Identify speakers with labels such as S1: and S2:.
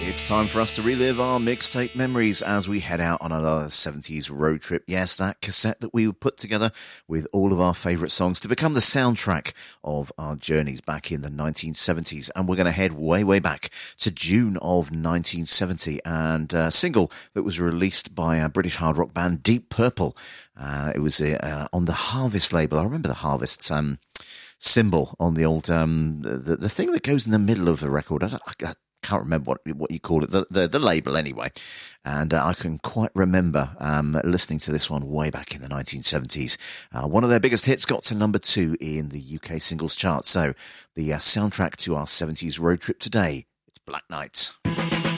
S1: It's time for us to relive our mixtape memories as we head out on another 70s road trip. Yes, that cassette that we put together with all of our favourite songs to become the soundtrack of our journeys back in the 1970s. And we're going to head way, way back to June of 1970 and a single that was released by a British hard rock band Deep Purple. It was on the Harvest label. I remember the Harvest symbol on the old the thing that goes in the middle of the record. I can't remember what you call it, the label anyway. And I can quite remember listening to this one way back in the 1970s. One of their biggest hits got to number 2 in the UK singles chart. So the soundtrack to our 70s road trip today, it's Black Knight.